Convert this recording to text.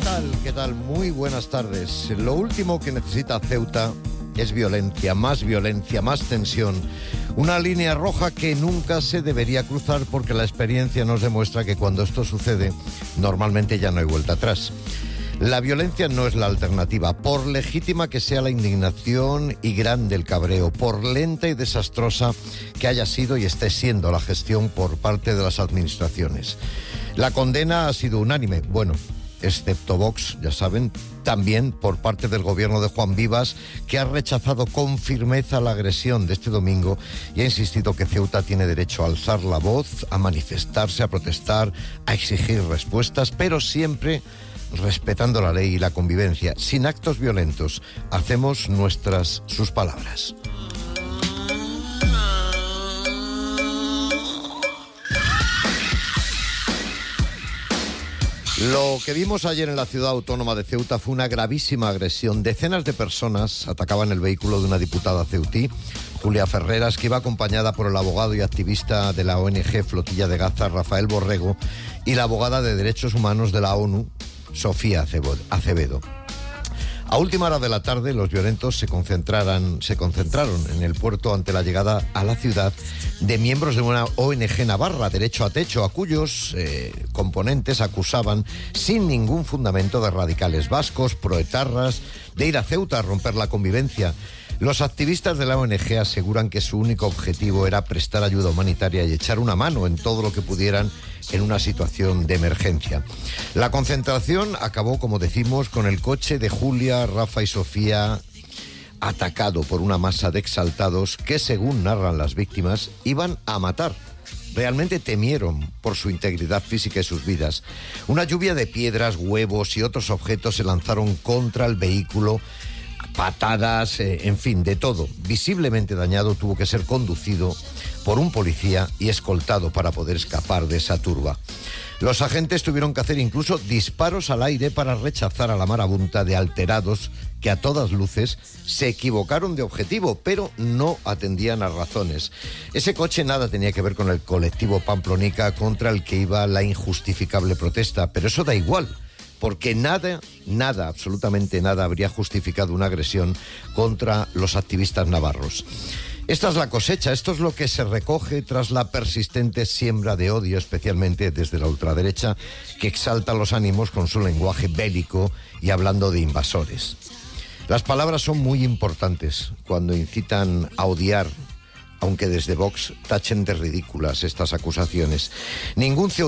tal? ¿Qué tal? Muy buenas tardes. Lo último que necesita Ceuta es violencia, más tensión. Una línea roja que nunca se debería cruzar porque la experiencia nos demuestra que cuando esto sucede, normalmente ya no hay vuelta atrás. La violencia no es la alternativa, por legítima que sea la indignación y grande el cabreo, por lenta y desastrosa que haya sido y esté siendo la gestión por parte de las administraciones. La condena ha sido unánime, bueno, excepto Vox, ya saben, también por parte del gobierno de Juan Vivas, que ha rechazado con firmeza la agresión de este domingo y ha insistido que Ceuta tiene derecho a alzar la voz, a manifestarse, a protestar, a exigir respuestas, pero siempre respetando la ley y la convivencia, sin actos violentos. Hacemos nuestras sus palabras. Lo que vimos ayer en la ciudad autónoma de Ceuta fue una gravísima agresión. Decenas de personas atacaban el vehículo de una diputada ceutí, Julia Ferreras, que iba acompañada por el abogado y activista de la ONG Flotilla de Gaza, Rafael Borrego, y la abogada de Derechos Humanos de la ONU, Sofía Acevedo. A última hora de la tarde, los violentos se concentraron en el puerto ante la llegada a la ciudad de miembros de una ONG navarra, Derecho a Techo, a cuyos componentes acusaban sin ningún fundamento de radicales vascos, proetarras, de ir a Ceuta a romper la convivencia. Los activistas de la ONG aseguran que su único objetivo era prestar ayuda humanitaria y echar una mano en todo lo que pudieran en una situación de emergencia. La concentración acabó, como decimos, con el coche de Julia, Rafa y Sofía atacado por una masa de exaltados que, según narran las víctimas, iban a matar. Realmente temieron por su integridad física y sus vidas. Una lluvia de piedras, huevos y otros objetos se lanzaron contra el vehículo. Patadas, en fin, de todo. Visiblemente dañado, tuvo que ser conducido por un policía y escoltado para poder escapar de esa turba. Los agentes tuvieron que hacer incluso disparos al aire para rechazar a la marabunta de alterados que a todas luces se equivocaron de objetivo, pero no atendían a razones. Ese coche nada tenía que ver con el colectivo Pamplonica contra el que iba la injustificable protesta, pero eso da igual, porque nada, absolutamente nada habría justificado una agresión contra los activistas navarros. Esta es la cosecha, esto es lo que se recoge tras la persistente siembra de odio, especialmente desde la ultraderecha, que exalta los ánimos con su lenguaje bélico y hablando de invasores. Las palabras son muy importantes cuando incitan a odiar, aunque desde Vox tachen de ridículas estas acusaciones. Ningún